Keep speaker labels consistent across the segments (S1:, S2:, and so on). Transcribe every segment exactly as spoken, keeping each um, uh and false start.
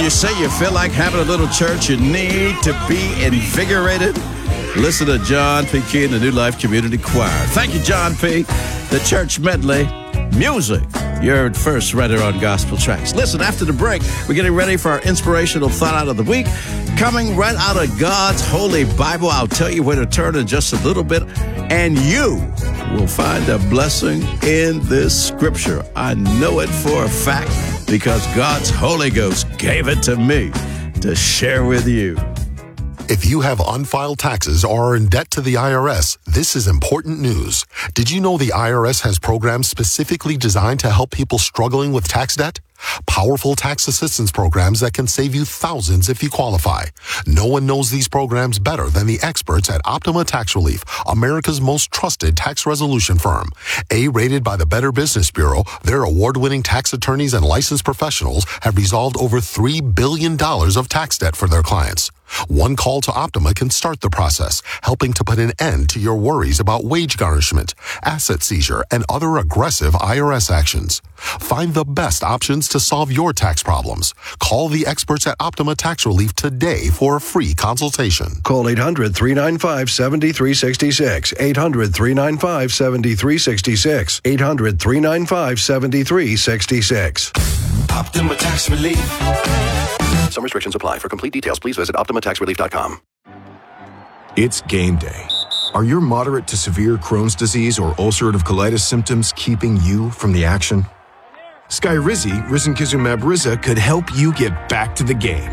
S1: you say you feel like having a little church, you need to be invigorated. Listen to John P. Key and the New Life Community Choir. Thank you, John P. The Church Medley Music. You heard first right here on Gospel Tracks. Listen, after the break, we're getting ready for our inspirational thought out of the week. Coming right out of God's Holy Bible. I'll tell you where to turn in just a little bit, and you will find a blessing in this scripture. I know it for a fact because God's Holy Ghost gave it to me to share with you.
S2: If you have unfiled taxes or are in debt to the I R S, this is important news. Did you know the I R S has programs specifically designed to help people struggling with tax debt? Powerful tax assistance programs that can save you thousands if you qualify. No one knows these programs better than the experts at Optima Tax Relief, America's most trusted tax resolution firm. A-rated by the Better Business Bureau, their award-winning tax attorneys and licensed professionals have resolved over three billion dollars of tax debt for their clients. One call to Optima can start the process, helping to put an end to your worries about wage garnishment, asset seizure, and other aggressive I R S actions. Find the best options to solve your tax problems. Call the experts at Optima Tax Relief today for a free consultation.
S3: Call eight hundred, three nine five, seven three six six. eight hundred, three nine five, seven three six six. eight hundred, three nine five, seven three six six.
S4: Optima Tax Relief.
S3: Some restrictions apply. For complete details, please visit optima tax relief dot com.
S5: It's game day. Are your moderate to severe Crohn's disease or ulcerative colitis symptoms keeping you from the action? Skyrizi, risankizumab Riza, could help you get back to the game.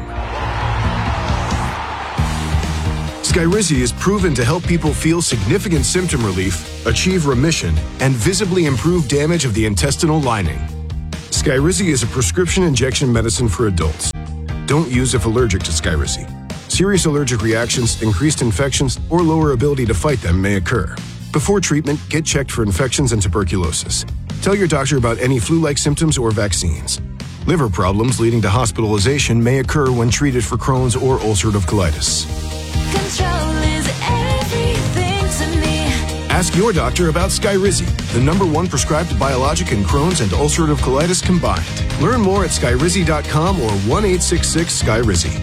S5: Skyrizi is proven to help people feel significant symptom relief, achieve remission, and visibly improve damage of the intestinal lining. Skyrizi is a prescription injection medicine for adults. Don't use if allergic to Skyrizi. Serious allergic reactions, increased infections, or lower ability to fight them may occur. Before treatment, get checked for infections and tuberculosis. Tell your doctor about any flu-like symptoms or vaccines. Liver problems leading to hospitalization may occur when treated for Crohn's or ulcerative colitis.
S6: Control is everything to me.
S5: Ask your doctor about Skyrizi, the number one prescribed biologic in Crohn's and ulcerative colitis combined. Learn more at skyrizi dot com or one eight six six Skyrizi.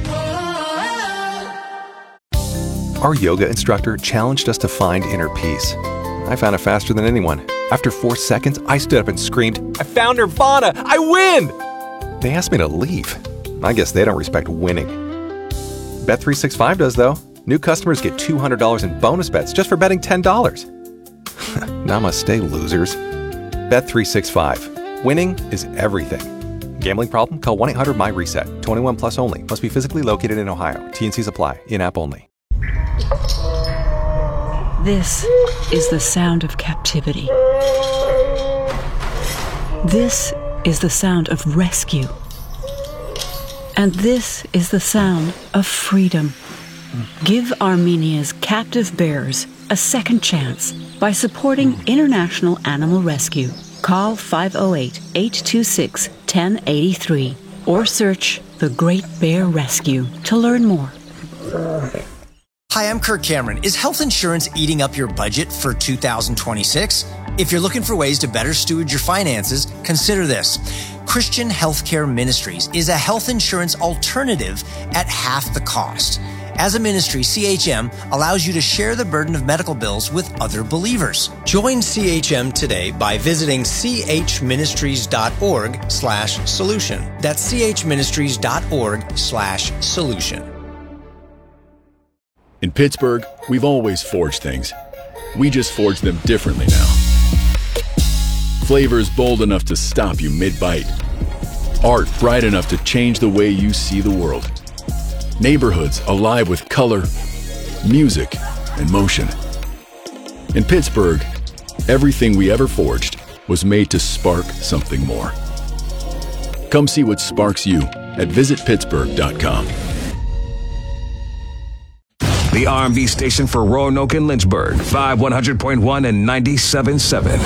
S7: Our yoga instructor challenged us to find inner peace. I found it faster than anyone. After four seconds, I stood up and screamed, "I found Nirvana! I win!" They asked me to leave. I guess they don't respect winning. Bet three sixty-five does, though. New customers get two hundred dollars in bonus bets just for betting ten dollars. Namaste, losers. Bet three sixty-five. Winning is everything. Gambling problem? Call one eight hundred M Y reset. twenty-one plus only. Must be physically located in Ohio. T and Cs apply. In-app only.
S8: This is the sound of captivity. This is the sound of rescue. And this is the sound of freedom. Give Armenia's captive bears a second chance by supporting International Animal Rescue. Call five oh eight, eight two six, one oh eight three or search The Great Bear Rescue to learn more.
S9: Hi, I'm Kirk Cameron. Is health insurance eating up your budget for two thousand twenty-six? If you're looking for ways to better steward your finances, consider this. Christian Healthcare Ministries is a health insurance alternative at half the cost. As a ministry, C H M allows you to share the burden of medical bills with other believers. Join C H M today by visiting chministries.org slash solution. That's chministries.org slash solution.
S10: In Pittsburgh, we've always forged things. We just forge them differently now. Flavors bold enough to stop you mid-bite. Art bright enough to change the way you see the world. Neighborhoods alive with color, music, and motion. In Pittsburgh, everything we ever forged was made to spark something more. Come see what sparks you at visit pittsburgh dot com.
S4: The R and B station for Roanoke and Lynchburg, five one hundred point one and ninety-seven point seven.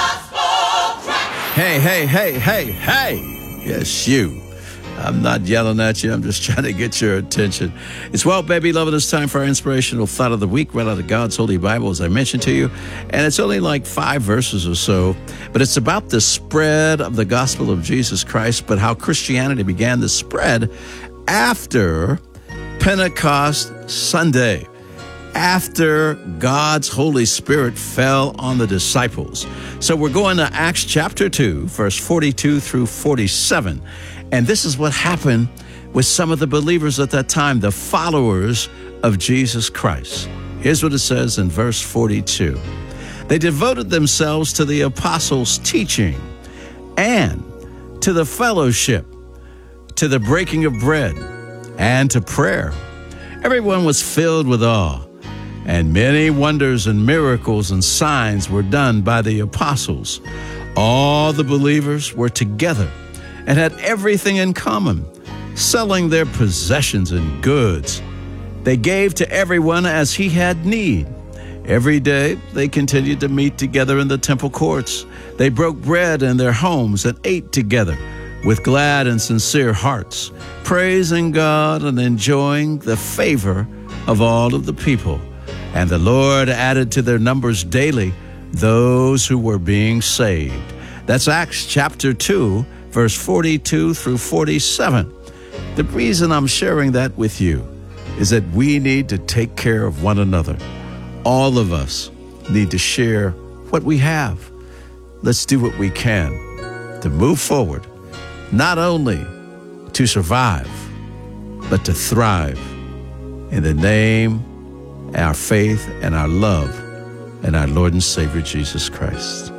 S1: Hey, hey, hey, hey, hey. Yes, you. I'm not yelling at you. I'm just trying to get your attention. It's Well, Baby, Loving. It's time for our inspirational thought of the week, right out of God's Holy Bible, as I mentioned to you. And it's only like five verses or so, but it's about the spread of the gospel of Jesus Christ, but how Christianity began to spread after Pentecost Sunday, after God's Holy Spirit fell on the disciples. So we're going to Acts chapter two, verse forty-two through forty-seven. And this is what happened with some of the believers at that time, the followers of Jesus Christ. Here's what it says in verse forty-two. They devoted themselves to the apostles' teaching and to the fellowship, to the breaking of bread, and to prayer. Everyone was filled with awe, and many wonders and miracles and signs were done by the apostles. All the believers were together and had everything in common, selling their possessions and goods. They gave to everyone as he had need. Every day they continued to meet together in the temple courts. They broke bread in their homes and ate together with glad and sincere hearts, praising God and enjoying the favor of all of the people. And the Lord added to their numbers daily those who were being saved. That's Acts chapter two, verse forty-two through forty-seven. The reason I'm sharing that with you is that we need to take care of one another. All of us need to share what we have. Let's do what we can to move forward, not only to survive, but to thrive in the name, our faith, and our love in our Lord and Savior Jesus Christ.